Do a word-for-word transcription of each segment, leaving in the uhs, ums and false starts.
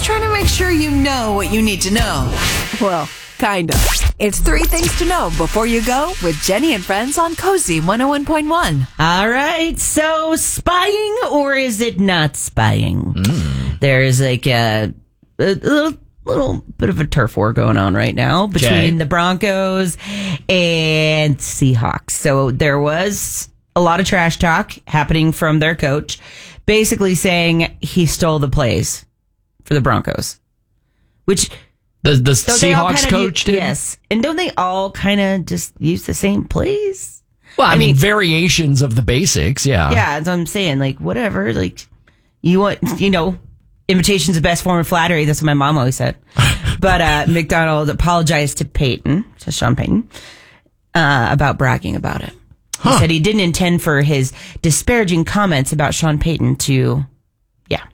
just trying to make sure you know what you need to know. Well, kind of. It's three things to know before you go with Jenny and Friends on Cozy one oh one point one. All right. So spying, or is it not spying? Mm. There is like a, a little, little bit of a turf war going on right now between okay. the Broncos and Seahawks. So there was a lot of trash talk happening from their coach, basically saying he stole the plays for the Broncos, which the the Seahawks coach did. Yes, and don't they all kind of just use the same plays? Well, I, I mean, mean, variations of the basics. Yeah, yeah. That's what I'm saying. Like, whatever. Like, you want, you know, imitation's the best form of flattery. That's what my mom always said. But uh, McDonald apologized to Peyton, to Sean Payton, uh, about bragging about it. He huh. said he didn't intend for his disparaging comments about Sean Payton to, yeah.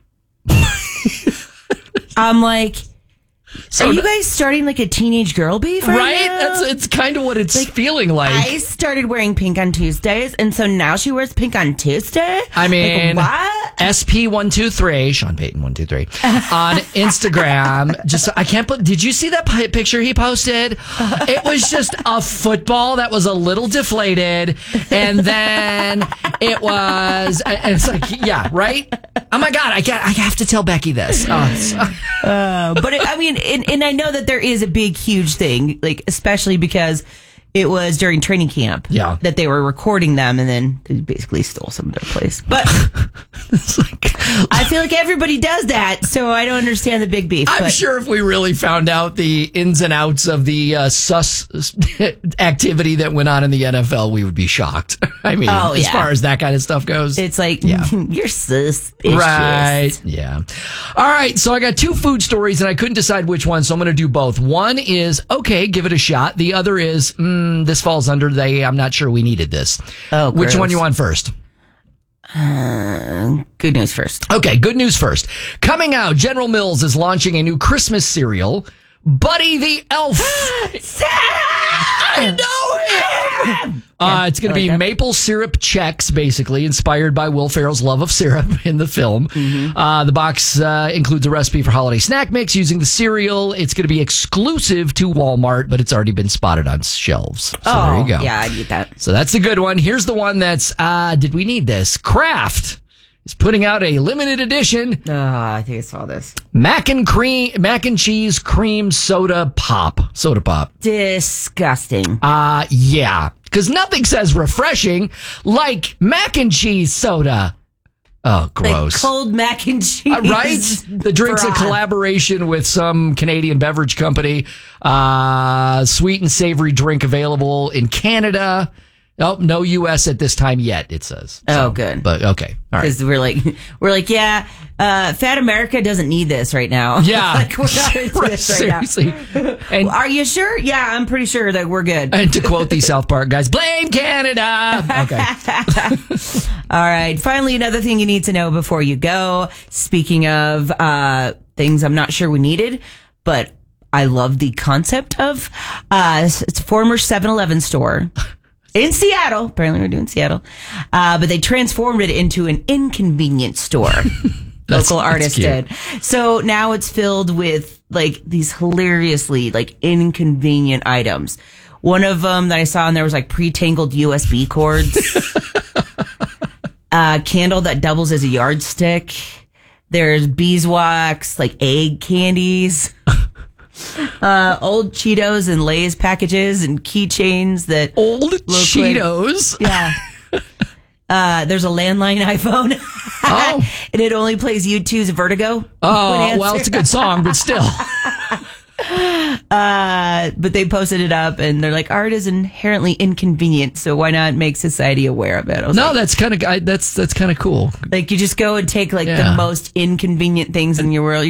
I'm like, so are you guys starting like a teenage girl beef right, right? now? That's it's kind of what it's like, feeling like. I started wearing pink on Tuesdays, and so now she wears pink on Tuesday? I mean, like, what? S P one two three, Sean Payton one two three, on Instagram. Just, I can't believe, did you see that picture he posted? It was just a football that was a little deflated, and then it was, and it's like, yeah, right? Oh my God, I can't, I have to tell Becky this. Oh, uh, but it, I mean, and, and I know that there is a big, huge thing, like, especially because it was during training camp yeah. that they were recording them, and then they basically stole some of their plays. But it's like, I feel like everybody does that, so I don't understand the big beef. I'm but. sure if we really found out the ins and outs of the uh, sus activity that went on in the N F L, we would be shocked. I mean, oh, as yeah. far as that kind of stuff goes. It's like, yeah. you're suspicious. Right. Yeah. All right. So I got two food stories, and I couldn't decide which one, so I'm going to do both. One is, okay, give it a shot. The other is, mm, this falls under the, I'm not sure we needed this. Oh, Which gross. one you want first? Uh, good news first. Okay, good news first. Coming out, General Mills is launching a new Christmas cereal, Buddy the Elf. Santa! I know him! Uh, it's going to be like maple syrup checks, basically, inspired by Will Ferrell's love of syrup in the film. Mm-hmm. Uh, the box uh, includes a recipe for holiday snack mix using the cereal. It's going to be exclusive to Walmart, but it's already been spotted on shelves. So oh, there you go. Yeah, I get that. So that's a good one. Here's the one that's, uh, did we need this? Kraft is putting out a limited edition. Oh, I think I saw this. Mac and cream, mac and cheese cream soda pop. Soda pop. Disgusting. Uh, yeah. Because nothing says refreshing like mac and cheese soda. Oh, gross. Like cold mac and cheese. Uh, right? The drink's a collaboration with some Canadian beverage company. Uh, sweet and savory drink available in Canada. Oh, no U S at this time yet, it says. So, oh, good. But okay. All right. Because we're like, we're like, yeah, uh, Fat America doesn't need this right now. Yeah. Like, we're not into this right Seriously. now. And, are you sure? Yeah, I'm pretty sure that we're good. And to quote the South Park guys, blame Canada. Okay. All right. Finally, another thing you need to know before you go. Speaking of uh, things I'm not sure we needed, but I love the concept of uh, it's a former seven eleven store. In Seattle. Apparently we're doing Seattle. Uh, but they transformed it into an inconvenience store. Local artist did. So now it's filled with like these hilariously like inconvenient items. One of them that I saw in there was like pre-tangled U S B cords. A candle that doubles as a yardstick. There's beeswax, like egg candies. Uh, old Cheetos and Lay's packages and keychains that old Cheetos. Like, yeah. Uh, there's a landline iPhone. Oh. And it only plays U two's Vertigo. Oh, well, it's a good song, but still. Uh, but they posted it up and they're like, art is inherently inconvenient, so why not make society aware of it? No, like, that's kind of that's that's kind of cool. Like you just go and take like yeah. the most inconvenient things in your world.